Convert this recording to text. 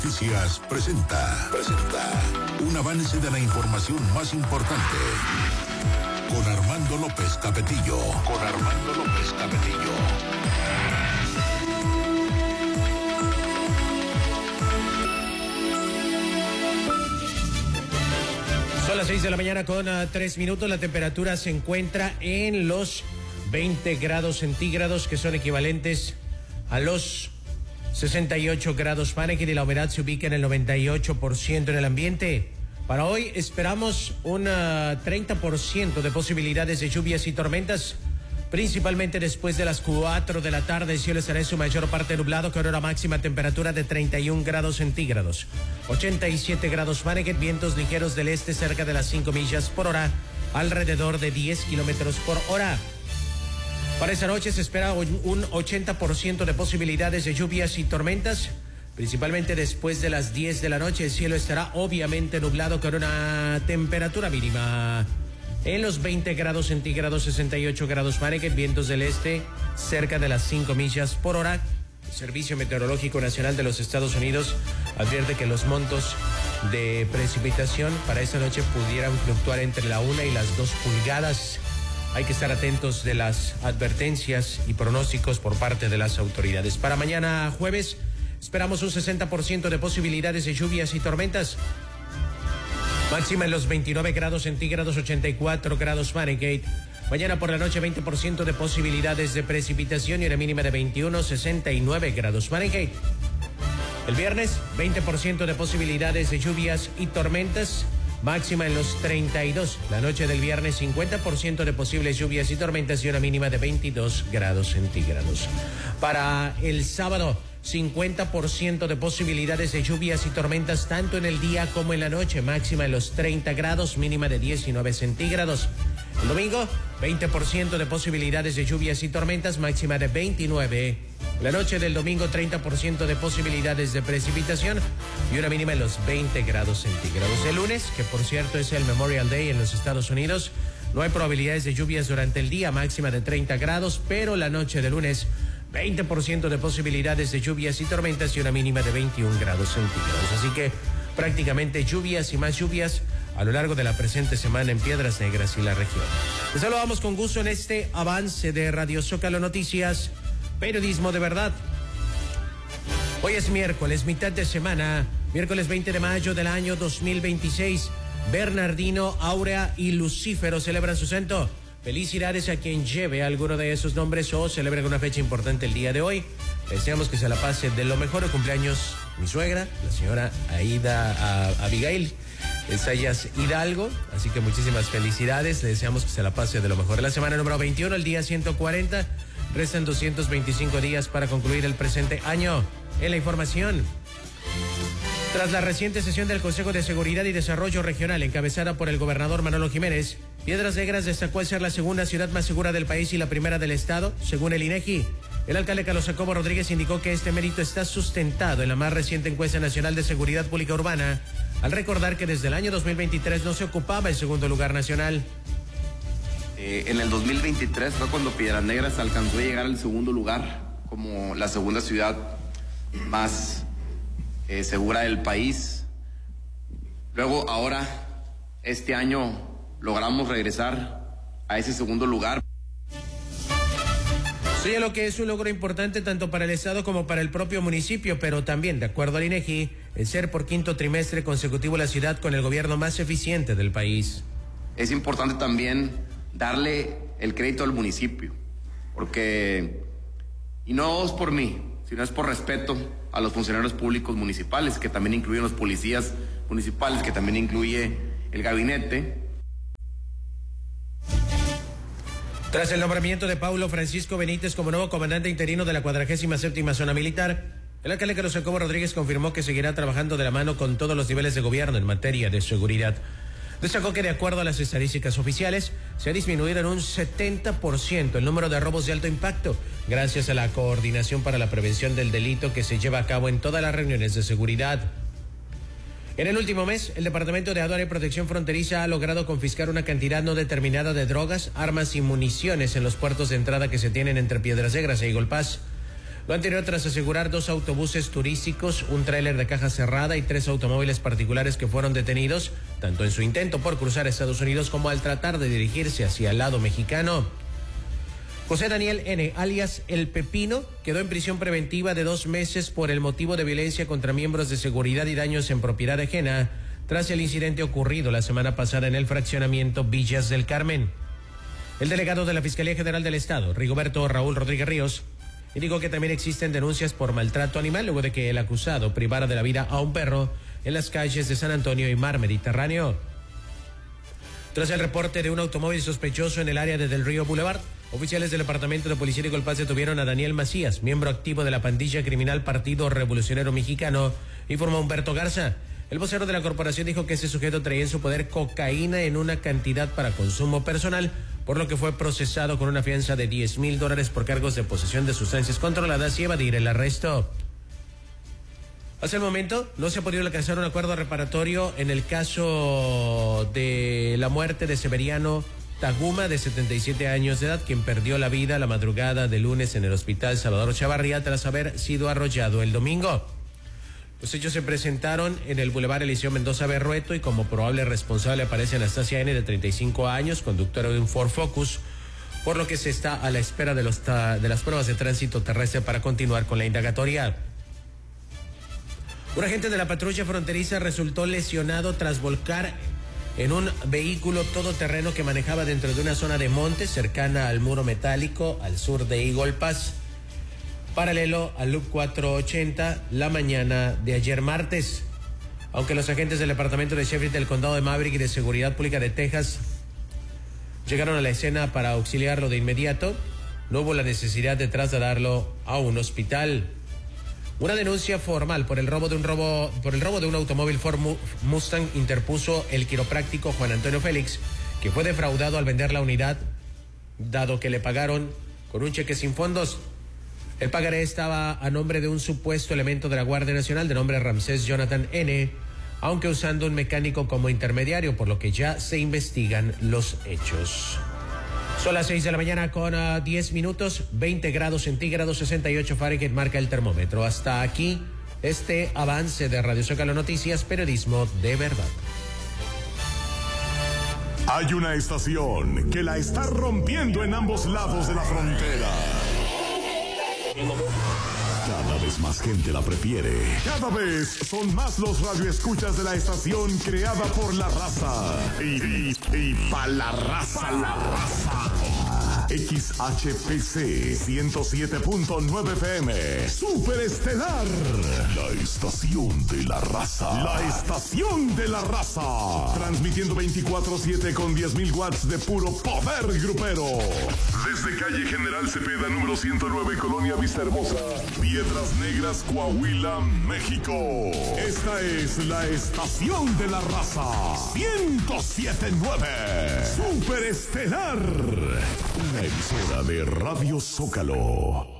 Noticias presenta un avance de la información más importante con Armando López Capetillo. Son las 6 de la mañana con 3 minutos. La temperatura se encuentra en los 20 grados centígrados, que son equivalentes a los 68 grados Fahrenheit, y la humedad se ubica en el 98% en el ambiente. Para hoy esperamos un 30% de posibilidades de lluvias y tormentas, principalmente después de las 4 de la tarde. El cielo estará en su mayor parte nublado, con una máxima temperatura de 31 grados centígrados, 87 grados Fahrenheit, vientos ligeros del este cerca de las 5 millas por hora, alrededor de 10 kilómetros por hora. Para esta noche se espera un 80% de posibilidades de lluvias y tormentas, principalmente después de las 10 de la noche. El cielo estará obviamente nublado, con una temperatura mínima en los 20 grados centígrados, 68 grados Fahrenheit, vientos del este cerca de las 5 millas por hora. El Servicio Meteorológico Nacional de los Estados Unidos advierte que los montos de precipitación para esta noche pudieran fluctuar entre la 1 y las 2 pulgadas. Hay que estar atentos de las advertencias y pronósticos por parte de las autoridades. Para mañana jueves esperamos un 60% de posibilidades de lluvias y tormentas. Máxima en los 29 grados centígrados, 84 grados Fahrenheit. Mañana por la noche 20% de posibilidades de precipitación y una mínima de 21, 69 grados Fahrenheit. El viernes 20% de posibilidades de lluvias y tormentas. Máxima en los 32. La noche del viernes 50% de posibles lluvias y tormentas y una mínima de 22 grados centígrados. Para el sábado 50% de posibilidades de lluvias y tormentas tanto en el día como en la noche. Máxima en los 30 grados, mínima de 19 centígrados. El domingo 20% de posibilidades de lluvias y tormentas, máxima de 29. La noche del domingo 30% de posibilidades de precipitación y una mínima en los 20 grados centígrados. El lunes, que por cierto es el Memorial Day en los Estados Unidos, no hay probabilidades de lluvias durante el día, máxima de 30 grados, pero la noche de lunes 20% de posibilidades de lluvias y tormentas y una mínima de 21 grados centígrados. Así que prácticamente lluvias y más lluvias a lo largo de la presente semana en Piedras Negras y la región. Les saludamos con gusto en este avance de Radio Zócalo Noticias, periodismo de verdad. Hoy es miércoles, mitad de semana, miércoles 20 de mayo del año 2026. Bernardino, Áurea y Lucífero celebran su santo. Felicidades a quien lleve alguno de esos nombres o celebre una fecha importante el día de hoy. Deseamos que se la pase de lo mejor. De cumpleaños mi suegra, la señora Abigail Sayas Hidalgo, así que muchísimas felicidades. Le deseamos que se la pase de lo mejor. La semana número 21, el día 140, restan 225 días para concluir el presente año. En la información, tras la reciente sesión del Consejo de Seguridad y Desarrollo Regional encabezada por el gobernador Manolo Jiménez, Piedras Negras destacó al ser la segunda ciudad más segura del país y la primera del estado, según el INEGI. El alcalde Carlos Jacobo Rodríguez indicó que este mérito está sustentado en la más reciente encuesta nacional de seguridad pública urbana, al recordar que desde el año 2023 no se ocupaba el segundo lugar nacional. En el 2023 fue cuando Piedras Negras alcanzó a llegar al segundo lugar como la segunda ciudad más segura del país. Luego, ahora, este año, logramos regresar a ese segundo lugar. Sí, lo que es un logro importante tanto para el estado como para el propio municipio, pero también, de acuerdo al INEGI, el ser por quinto trimestre consecutivo la ciudad con el gobierno más eficiente del país. Es importante también darle el crédito al municipio, porque, y no es por mí, sino es por respeto a los funcionarios públicos municipales, que también incluyen los policías municipales, que también incluye el gabinete. Tras el nombramiento de Paulo Francisco Benítez como nuevo comandante interino de la 47ª Zona Militar, el alcalde Carlos Jacobo Rodríguez confirmó que seguirá trabajando de la mano con todos los niveles de gobierno en materia de seguridad. Destacó que de acuerdo a las estadísticas oficiales, se ha disminuido en un 70% el número de robos de alto impacto, gracias a la coordinación para la prevención del delito que se lleva a cabo en todas las reuniones de seguridad. En el último mes, el Departamento de Aduana y Protección Fronteriza ha logrado confiscar una cantidad no determinada de drogas, armas y municiones en los puertos de entrada que se tienen entre Piedras Negras e Eagle Pass. Lo anterior tras asegurar 2 autobuses turísticos, un tráiler de caja cerrada y 3 automóviles particulares que fueron detenidos, tanto en su intento por cruzar Estados Unidos como al tratar de dirigirse hacia el lado mexicano. José Daniel N., alias El Pepino, quedó en prisión preventiva de 2 meses por el motivo de violencia contra miembros de seguridad y daños en propiedad ajena, tras el incidente ocurrido la semana pasada en el fraccionamiento Villas del Carmen. El delegado de la Fiscalía General del Estado, Rigoberto Raúl Rodríguez Ríos, indicó que también existen denuncias por maltrato animal luego de que el acusado privara de la vida a un perro en las calles de San Antonio y Mar Mediterráneo. Tras el reporte de un automóvil sospechoso en el área de Del Río Boulevard, oficiales del Departamento de Policía de Golpaz detuvieron a Daniel Macías, miembro activo de la pandilla criminal Partido Revolucionario Mexicano, informó Humberto Garza. El vocero de la corporación dijo que ese sujeto traía en su poder cocaína en una cantidad para consumo personal, por lo que fue procesado con una fianza de $10,000 por cargos de posesión de sustancias controladas y evadir el arresto. Hasta el momento no se ha podido alcanzar un acuerdo reparatorio en el caso de la muerte de Severiano Taguma, de 77 años de edad, quien perdió la vida la madrugada de lunes en el Hospital Salvador Chavarría tras haber sido arrollado el domingo. Los hechos se presentaron en el Boulevard Eliseo Mendoza Berrueto y como probable responsable aparece Anastasia N., de 35 años, conductora de un Ford Focus, por lo que se está a la espera de las pruebas de tránsito terrestre para continuar con la indagatoria. Un agente de la patrulla fronteriza resultó lesionado tras volcar en un vehículo todoterreno que manejaba dentro de una zona de montes cercana al muro metálico al sur de Eagle Pass, paralelo al Loop 480, la mañana de ayer martes. Aunque los agentes del Departamento de Sheriff del Condado de Maverick y de Seguridad Pública de Texas llegaron a la escena para auxiliarlo de inmediato, no hubo la necesidad de trasladarlo a un hospital. Una denuncia formal por el robo de un automóvil Ford Mustang interpuso el quiropráctico Juan Antonio Félix, que fue defraudado al vender la unidad, dado que le pagaron con un cheque sin fondos. El pagaré estaba a nombre de un supuesto elemento de la Guardia Nacional de nombre Ramsés Jonathan N., aunque usando un mecánico como intermediario, por lo que ya se investigan los hechos. Son las 6 de la mañana con 10 minutos, 20 grados centígrados, 68 Fahrenheit marca el termómetro. Hasta aquí este avance de Radio Zócalo Noticias, periodismo de verdad. Hay una estación que la está rompiendo en ambos lados de la frontera. Cada vez más gente la prefiere. Cada vez son más los radioescuchas de la estación creada por la raza. Y pa' la raza. XHPC 107.9 FM. Superestelar. La estación de la raza. La estación de la raza. Transmitiendo 24/7 con 10,000 watts de puro poder grupero. Desde calle General Cepeda, número 109, Colonia Vista Hermosa, Piedras Negras, Coahuila, México. Esta es la estación de la raza. 107.9. Superestelar. Una emisora de Radio Zócalo.